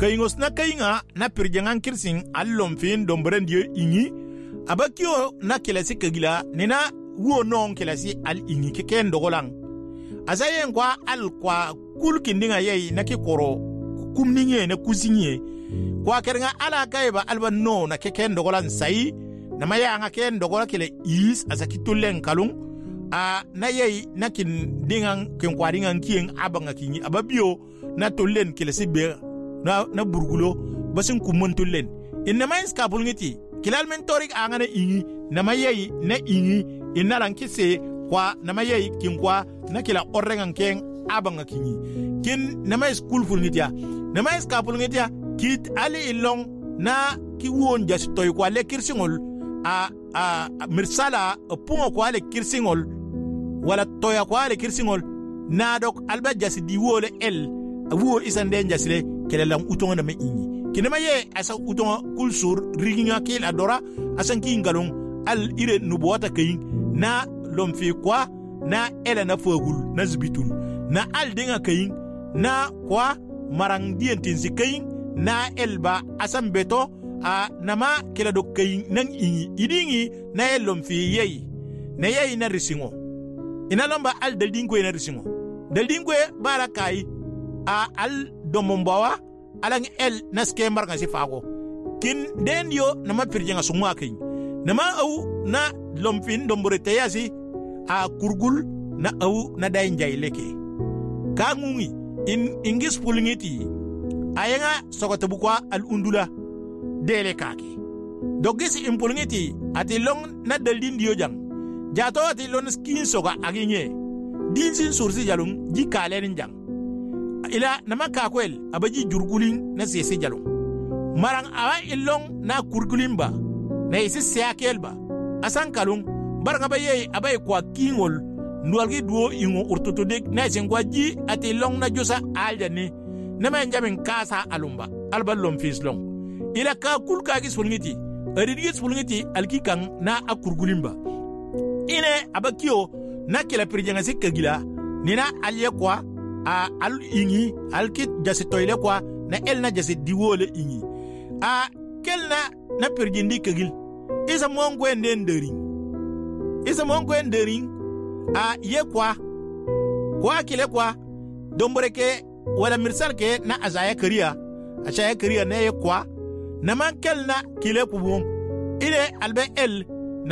kayingos na kayinga na pirjangan kirsin allom fin dombren dio ingi abakio na kelasi kagila nina wo non kelasi al ingi keken dogolang asayen kwa al kwa kulkindinga yei na kikoro kumninge na kusinye kwa kerenga ala kaiba alba no na keken dogolan sai na maya nga ken dogola kele is asakitulen kalung na yei na kin dingan ken kwaringan kien abanga kinyi ababio na tolen kele sibe na burgulo basin kumon tolen inna mais kapul ngiti kilal mentorik angana ingi na mayei na ingi inalan kise kwa na mayei kin kwa na kila orrengan ken abanga kinyi kin na mais kulful ngitia na mais kapul ngitia kit ali ilong na ki won jas toy kwa le kirsingol mirsala pungo kwa le kirsingol wala toya kwa le kirsingol na dok alba jas di wole el wo isande jasle kelelam utonga na me inyi kinema ye asa utonga kulsur riginga kil adora asan ki ngalong al ire nubuwata kayin na lomfi kwa na ele na fogul na zbitul na al dinga kayin na kwa marang dientin si kayin na elba asan beto nama kila do kayin nang inyi idingi na lomfi yeyi na yeyi na risingo ina lomba al daldingo na risingo daldingo bara kai al domombawa alang el naske marga si fago kin den yo nama pirjenga sumwa kayin nama au na lomfin domborete yasi kurgul na au na dayin jaileke kangungi ingis pulingiti ayenga sokotebukwa al undula dele kake dogis impulingiti ati long na daldin dio jang jato ati lon skin soga aginye dinsin sursi jalung jikalenin jang ila nama kakwel abaji jurgulin na sese jalung marang awa ilong na kurgulin ba na isi seakel ba asan kalung baranga baye abay kwa kingol nualgi duo ingo urtutudek na sengwa ji ati long na josa aljani nama njamin kasa alumba alba lom fis long ila ka kulka gi sulngiti aridgi sulngiti alkikang na akurgulimba ine abakio na kila pirjanga sikagila nina alye kwa al ingi alkit jasi toile kwa na el na jasi diwole ingi kelna na pirjindi kagil isa mongwe ndendering isa mongwe ndering ye kwa kile kwa domboreke wala mirsal ke na azaya kariya na ye kwa na man kelna kile kubung ile albe el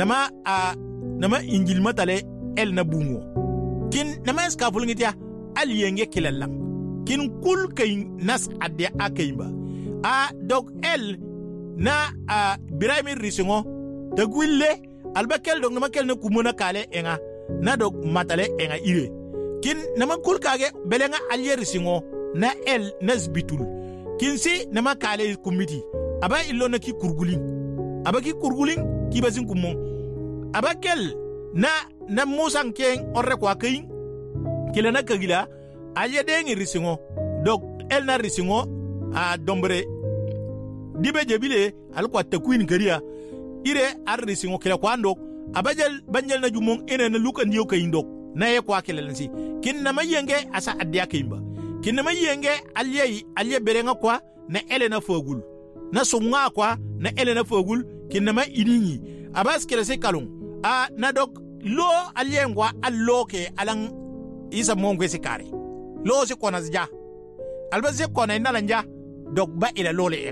nama injil matale el na bungo kin nama skaful ngitia al yenge kilalang kin kul kay nas adde akayba dog el na biraymi risingo de gwille alba kel dog nama kel na kumuna kale enga na dog matale enga ire kin nama kul kage belenga alye risingo na el nasbitul kin si nama kale kumiti aba illo na ki kurgulin aba ki kurgulin ki basin kummo aba kel na musan ken orre kwa kayin kila na kagila alye dengi risingo dog el na risingo dombre dibe jebile alkwa takwin kariya ire ar risingo kila kwa ndok abajal banjal na jumong ene na luka ndiyo kayin dok na ye kwa kila lansi kin na mayenge asa adya kayimba kin na mayenge alye berenga kwa na ele na fogul na sunga kwa na ele na fogul kin na ma idingi abas kila se kalung na dok lo alye ngwa alloke alang isa mongwe sikare lo si kona zja alba se kona inalanja dok ba ila lole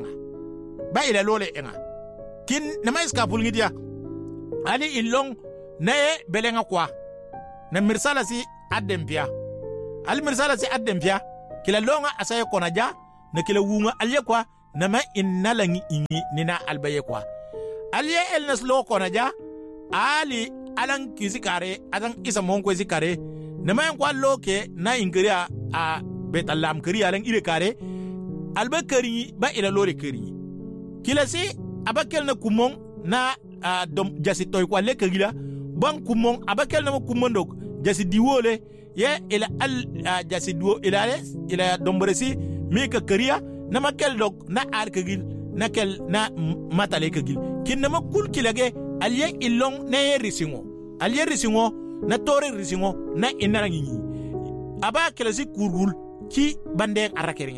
enga kin na mais kapul ngidia ali ilong na belenga kwa na mirsala si adempia al mirsala si adempia kila longa asaye kona ja na kila wunga alye kwa na ma inalangi ingi nina albaye kwa alye elnas lo kona ja ali alang kisikare adang isa mongwe sikare nama kwa loke na ingiria betalam kari alang ile kare alba kari ba ila lore kari kila si abakel na kumong na jasi toy kwa le kagila bang kumong abakel na kumondok jasi diwole ye ila jasi duo ila dombresi meka kariya na makel dok na ar kagil na kel na matale kagil kin na makul kilage alye ilong na risingo na tore risingo na inarangi aba kelasi kurgul ki bande arakerengel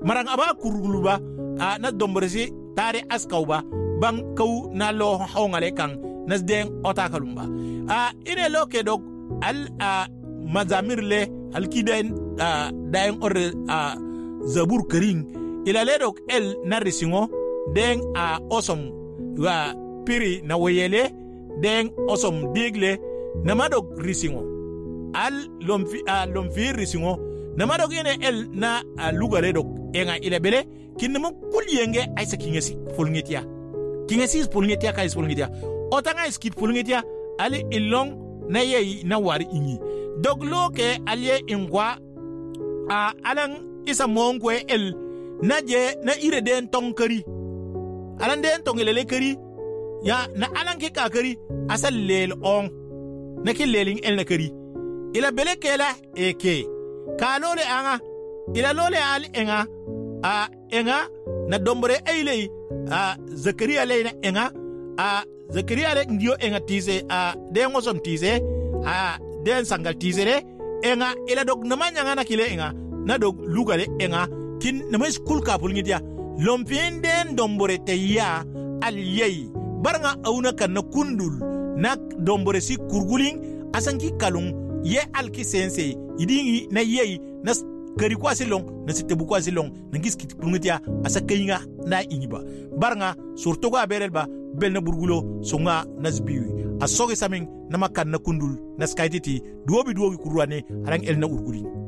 marang aba kurguluba na dombresi tare askauba bang kau na lo hongale kang nas deng otakalumba ine lo ke dog al mazamirle al kidain daeng or zabur kering ila le dog el na risingo deng osom wa piri na weyele deng osom digle na madog risingo al lomfi risingo na madog ine el na lugare dog enga ila bele kinmo kulyenge aisa kingesi fulngetia kingesi fulngetia kais fulngetia otanga skit fulngetia ali ilong na yei na wari ingi doglo ke alye ingwa alang isa mongwe el naje na ire den tonkari alan den tongele kari ya na alan ke kakari asal lel on na ke leling el na kari ila bele kela eke kalole anga ila lole al enga enga na dombre eilei Zakaria le na enga Zakaria le ndio enga tise de ngosom tise den sangal tise le enga ila dog namanya ngana kile enga na dog lugale enga kin na mes kulka pulngidia lompenden dombore te ya al yei baranga auna kan na kundul na dombore si kurguling asanki kalung ye alki sense idingi na yei na kari kwa silong na sitebu kwa silong na giski pulngidia asakayinga na iniba baranga surtogo aberelba bel na burgulo songa nasbiwi asoge saming na makan na kundul na skaititi duobi kurwane arang el na urgulin